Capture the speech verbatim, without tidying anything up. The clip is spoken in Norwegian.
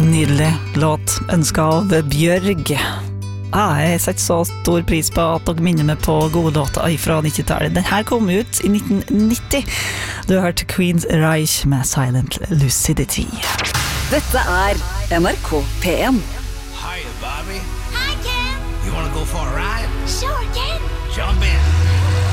Nydelig låt, ønsket av Bjørg. Ah, jeg setter så stor pris på at dere minner meg på gode låter fra nitti-tallet. Den her kom ut i nitten nitti. Du har hørt Queen's Reich med Silent Lucidity. Dette er N R K P en. Hi, Bobby. Hi, Ken. You want to go for a ride? Sure, Ken. Jump in.